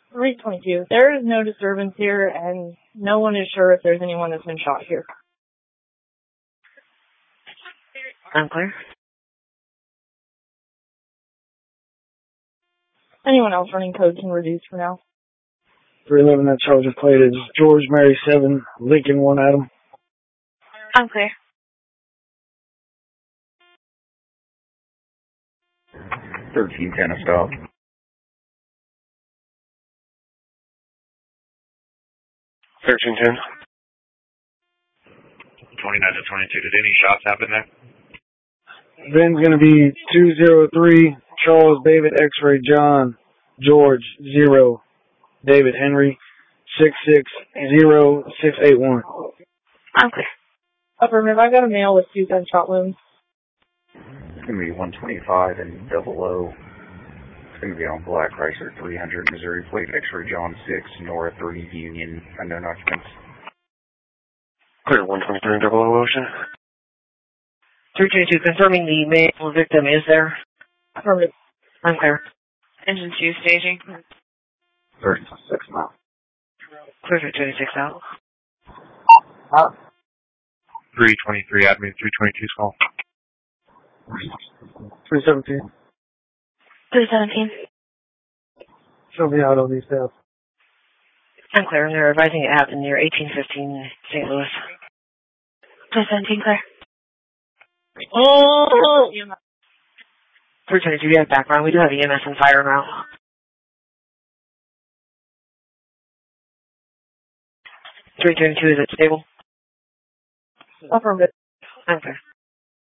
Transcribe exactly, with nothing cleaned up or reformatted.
three twenty-two. There is no disturbance here, and no one is sure if there's anyone that's been shot here. Unclear. Anyone else running code can reduce for now. three eleven, that Charger plate is George Mary seven, Lincoln one Adam. Unclear. thirteen ten, a stop. thirteen ten. twenty-nine to twenty-two. Did any shots happen there? Ben's going to be two zero three, Charles David X-ray John, George zero, David Henry six six zero six eight one. Unclear. Affirmative, I got a male with two gunshot wounds. It's going to be one twenty-five and double O. It's going to be on Black Chrysler three hundred, Missouri plate X-ray John six, Nora three, Union, unknown occupants. Clear one twenty-three double O ocean. three twenty-two, confirming the male victim is there. Affirmative. Unclear. Engine two staging. thirty-six miles. Clear for twenty-six out. Out. three twenty-three, admin three twenty-two's call. three seventeen. three seventeen. She'll be out on these steps. Unclear, and they're advising it happened near eighteen fifteen Saint Louis. three seventeen, clear. Oh! three twenty-two, we have background. We do have E M S and fire route. three twenty-two, is it stable? Affirmative. Unclear.